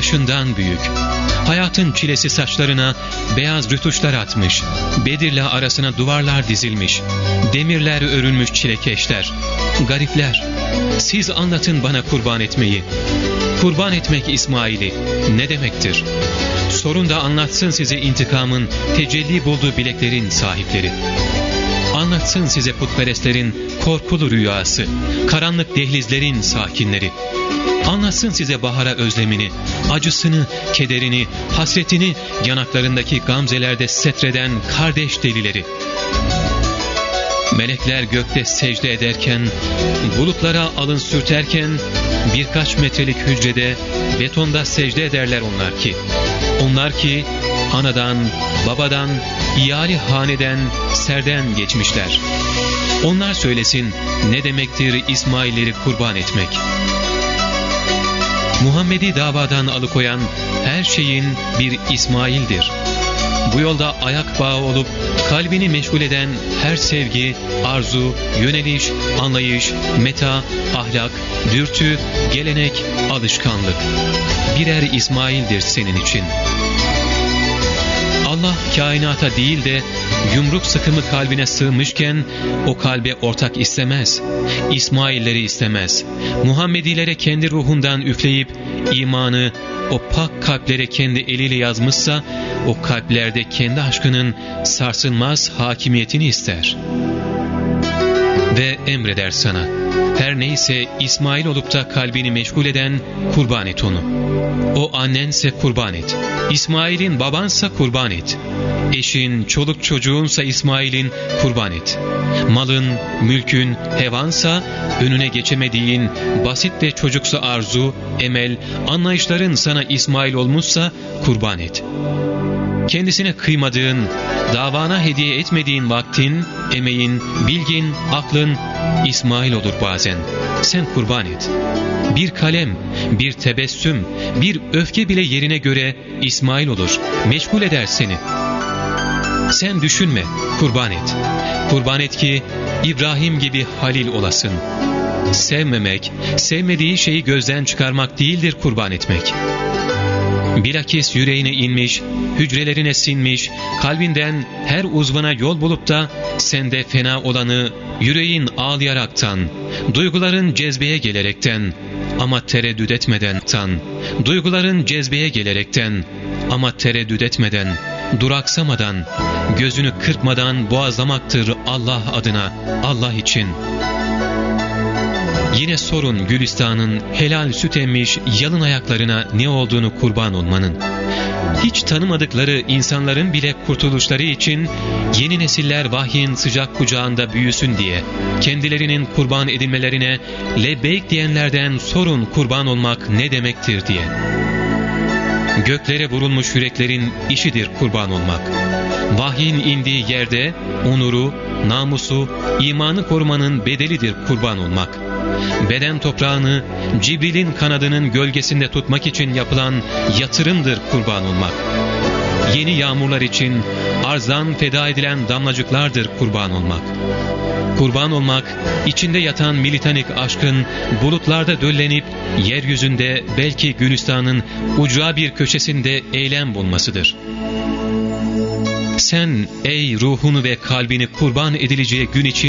yaşından büyük. Hayatın çilesi saçlarına beyaz rütuşlar atmış, Bedir'le arasına duvarlar dizilmiş, demirler örülmüş çilekeşler. Garipler, siz anlatın bana kurban etmeyi. Kurban etmek İsmail'i ne demektir? Sorun da anlatsın size intikamın tecelli bulduğu bileklerin sahipleri. Anlatsın size putperestlerin korkulu rüyası, karanlık dehlizlerin sakinleri. Anlatsın size bahara özlemini, acısını, kederini, hasretini yanaklarındaki gamzelerde setreden kardeş delileri. Melekler gökte secde ederken, bulutlara alın sürterken, birkaç metrelik hücrede, betonda secde ederler onlar ki. Onlar ki anadan, babadan, iyali haneden, serden geçmişler. Onlar söylesin ne demektir İsmailleri kurban etmek. Muhammed'i davadan alıkoyan her şeyin bir İsmail'dir. Bu yolda ayak bağı olup kalbini meşgul eden her sevgi, arzu, yöneliş, anlayış, meta, ahlak, dürtü, gelenek, alışkanlık birer İsmail'dir senin için. Allah kainata değil de yumruk sıkımı kalbine sığmışken o kalbe ortak istemez. İsmailleri istemez. Muhammedilere kendi ruhundan üfleyip imanı o pak kalplere kendi eliyle yazmışsa o kalplerde kendi aşkının sarsılmaz hakimiyetini ister. Ve emreder sana, her neyse İsmail olup da kalbini meşgul eden kurban et onu. O annense kurban et. İsmail'in babansa kurban et. Eşin, çoluk çocuğunsa İsmail'in kurban et. Malın, mülkün, hevansa önüne geçemediğin basit ve çocuksu arzu, emel, anlayışların sana İsmail olmuşsa kurban et. Kendisine kıymadığın, davana hediye etmediğin vaktin, emeğin, bilgin, aklın İsmail olur bazen. Sen kurban et. Bir kalem, bir tebessüm, bir öfke bile yerine göre İsmail olur, meşgul eder seni. Sen düşünme, kurban et. Kurban et ki İbrahim gibi halil olasın. Sevmemek, sevmediği şeyi gözden çıkarmak değildir kurban etmek. Bilakis yüreğine inmiş, hücrelerine sinmiş, kalbinden her uzvuna yol bulup da sende fena olanı yüreğin ağlayaraktan, duyguların cezbeye gelerekten ama tereddüt etmeden, duyguların cezbeye gelerekten ama tereddüt etmeden, duraksamadan, gözünü kırpmadan boğazlamaktır Allah adına, Allah için. Yine sorun Gülistan'ın helal süt emmiş yalın ayaklarına ne olduğunu kurban olmanın. Hiç tanımadıkları insanların bile kurtuluşları için yeni nesiller vahyin sıcak kucağında büyüsün diye kendilerinin kurban edilmelerine lebbeyk diyenlerden sorun kurban olmak ne demektir diye. Göklere vurulmuş yüreklerin işidir kurban olmak. Vahyin indiği yerde onuru, namusu, imanı korumanın bedelidir kurban olmak. Beden toprağını Cibril'in kanadının gölgesinde tutmak için yapılan yatırımdır kurban olmak. Yeni yağmurlar için arzdan feda edilen damlacıklardır kurban olmak. Kurban olmak, içinde yatan militanik aşkın bulutlarda döllenip yeryüzünde belki Gülistan'ın ucra bir köşesinde eylem bulmasıdır. Sen ey ruhunu ve kalbini kurban edileceği gün için